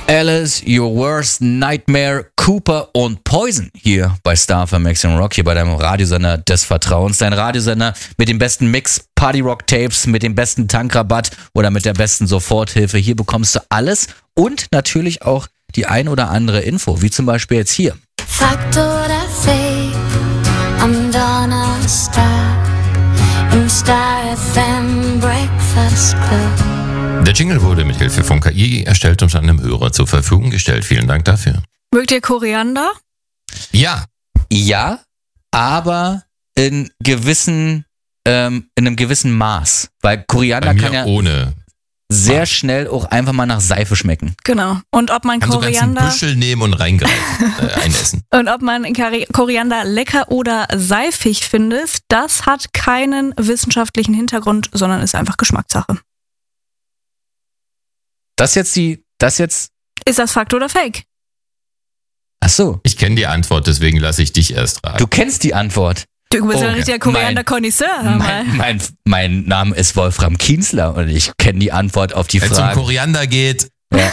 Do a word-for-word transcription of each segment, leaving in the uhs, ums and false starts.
Alice, Your Worst Nightmare, Cooper und Poison hier bei Star F M Maximum Rock, hier bei deinem Radiosender des Vertrauens. Dein Radiosender mit dem besten Mix, Party Rock Tapes, mit dem besten Tankrabatt oder mit der besten Soforthilfe. Hier bekommst du alles und natürlich auch die ein oder andere Info, wie zum Beispiel jetzt hier. Fakt oder Fake, I'm Donna Star im Star F M Breakfast Club. Der Jingle wurde mit Hilfe von K I erstellt und einem Hörer zur Verfügung gestellt. Vielen Dank dafür. Mögt ihr Koriander? Ja. Ja, aber in gewissen, ähm, in einem gewissen Maß. Weil Koriander Bei mir kann ja ohne. sehr schnell auch einfach mal nach Seife schmecken. Genau. Und ob man Kannst du ganz einen Koriander Büschel nehmen und reingreifen, äh, einessen. und ob man Kari- Koriander lecker oder seifig findet, das hat keinen wissenschaftlichen Hintergrund, sondern ist einfach Geschmackssache. Das jetzt die, das jetzt, Ist das Fakt oder Fake? ach so, Ich kenne die Antwort, deswegen lasse ich dich erst raten. du kennst die Antwort. Du bist Oh, ja ein richtiger mein- Koriander-Konnoisseur, hör mal. Mein, mein, mein Name ist Wolfram Kienzler und ich kenne die Antwort auf die Wenn es um Frage. Koriander geht, Ja.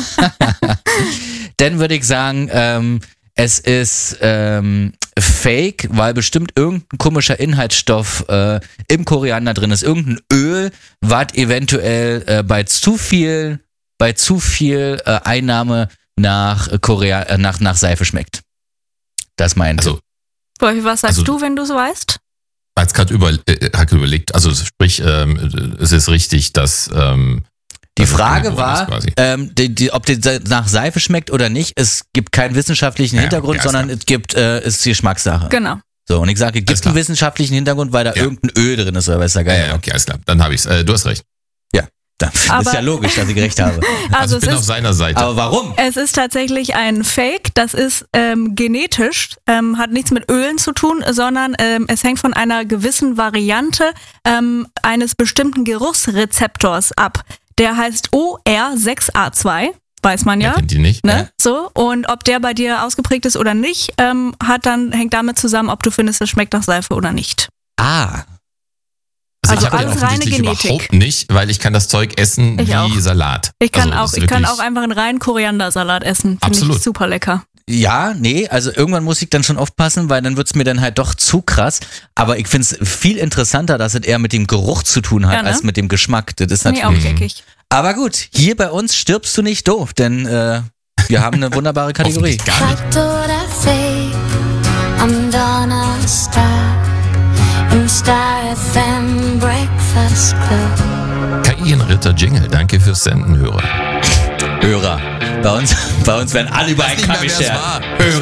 Dann würde ich sagen, ähm, es ist ähm, fake, weil bestimmt irgendein komischer Inhaltsstoff äh, im Koriander drin ist. Irgendein Öl, was eventuell äh, bei zu viel, bei zu viel äh, Einnahme nach Korea, äh, nach, nach Seife schmeckt. Das meint. also Wolfi, was sagst Also- du, wenn du es weißt? als gerade über, äh, hat überlegt, also sprich, ähm, es ist richtig, dass ähm, Die dass es Frage angeboren ist war, quasi. ähm, die, die, ob die nach Seife schmeckt oder nicht. Es gibt keinen wissenschaftlichen Ja, Hintergrund, ja, ist sondern klar. es gibt, äh, es ist Geschmackssache. Genau. So, und ich sage, es Alles gibt klar. einen wissenschaftlichen Hintergrund, weil da Ja. irgendein Öl drin ist, oder was ist da Ja, geil. ja, okay, alles klar. Dann habe ich's. Äh, du hast recht. Dann ist Aber- ja logisch, dass ich recht habe. Also, Also, ich bin es auf ist seiner Seite. Aber warum? Es ist tatsächlich ein Fake, das ist ähm, genetisch, ähm, hat nichts mit Ölen zu tun, sondern ähm, es hängt von einer gewissen Variante ähm, eines bestimmten Geruchsrezeptors ab. Der heißt O R sechs A zwei, weiß man Wer ja. kennt die nicht? Ne? Ja. So, und ob der bei dir ausgeprägt ist oder nicht, ähm, hat dann, hängt damit zusammen, ob du findest, es schmeckt nach Seife oder nicht. Ah, Also, Also ich habe den alles reine offensichtlich Genetik. überhaupt nicht, weil ich kann das Zeug essen Ich wie auch. Salat. Ich kann also, das auch, ist ich kann wirklich- auch einfach einen reinen Koriandersalat essen. Finde Absolut. ich super lecker. ja, nee, also irgendwann muss ich dann schon aufpassen, weil dann wird's mir dann halt doch zu krass. Aber ich find's viel interessanter, dass es eher mit dem Geruch zu tun hat, Ja, ne? als mit dem Geschmack. Das ist Finde ich natürlich. auch eckig. Aber gut, hier bei uns stirbst du nicht doof, denn äh, wir haben eine wunderbare Kategorie. Hoffentlich gar nicht. Fakt oder Fake, I'm Donna Star im Star F M Breakfast Club. K I-Ritter Jingle, danke fürs Senden, Hörer. Hörer. Bei uns, bei uns werden alle über einen Weiß nicht mehr, Kamm wer es geschert. war. Hörer.